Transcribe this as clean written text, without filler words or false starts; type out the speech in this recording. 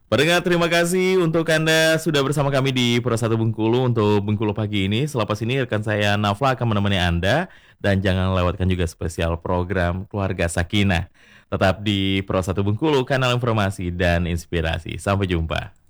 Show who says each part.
Speaker 1: Pendengar, terima kasih untuk Anda sudah bersama kami di Pro 1 Bengkulu untuk Bengkulu pagi ini. Selepas ini rekan saya Nafla akan menemani Anda dan jangan lewatkan juga spesial program Keluarga Sakinah. Tetap di Pro 1 Bengkulu, kanal informasi dan inspirasi. Sampai jumpa.